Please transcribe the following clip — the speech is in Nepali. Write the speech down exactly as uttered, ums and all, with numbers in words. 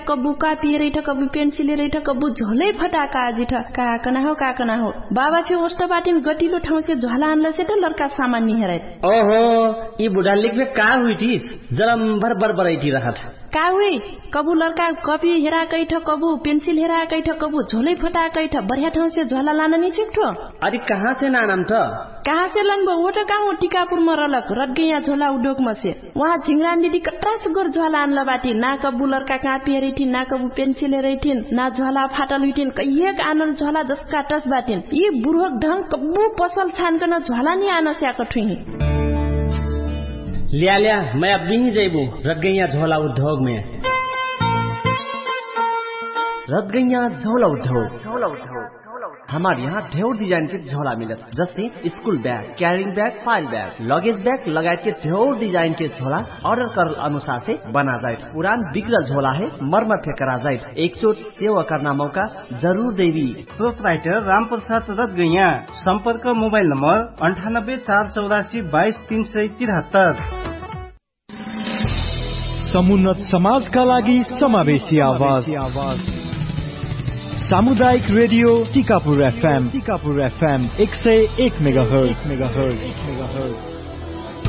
कबू कापी रही था कबू पेंसिल रही था कबू झोले फटाका आजी था का कना हो का कना हो बाबा फिर उस्ता बाटिन गटिलो ठाउँ से झोला आनला से तो लड़का सामान नहीं हेरे ओहो ये बुढ़ा लिख में का हुई थी जरा भर भर बराई रहत का हुई कबू लड़का कॉपी हेरा कई था कबू पेंसिल हेरा कई था कबू झोले फटा कई था बढ़िया ठाउँ से झोला लाना नहीं छिकठो अरे कहाँ से नाम था कहाँ से लनबो वो तो कहाँ टीकापुर में रलक रट गया झोला उद्योग में से वहाँ झिंगरान दीदी कटरा से गोर झोला आनला बाटी ना कबू लड़का कापी हेरी थी ना कबू पेंसिल हेरी थी ना झोला फाटल हुई थी कहिए आनल झोला जसका टस बाटिन ये बुढ़क ढंग कबू पसल छान कर झोला नहीं आना से आकर ठुई लिया लिया मैं अब भी जाइबू रट गया झोला उद्योग में रट गया झोला उद्योग हमारे यहाँ ढेर डिजाइन के झोला मिलत जैसे school bag carrying bag file bag luggage bag लगायत के ढेर डिजाइन के झोला ऑर्डर कर अनुसार से बना जाए पुरान बिगड़ल झोला है मरम्मत करा जाए एक चोट सेवा करना मौका जरूर देवी प्रोपराइटर राम प्रसाद रत गैया संपर्क मोबाइल नंबर अंठानब्बे चार चौरासी बाईस तीन सय तिहत्तर समुन्नत समाजका लागि समावेशी आवाज सामुदायिक radio Tikapur FM Tikapur FM एक सय एक मेगाहर्ज मेगाहर्ज मेगाहर्ज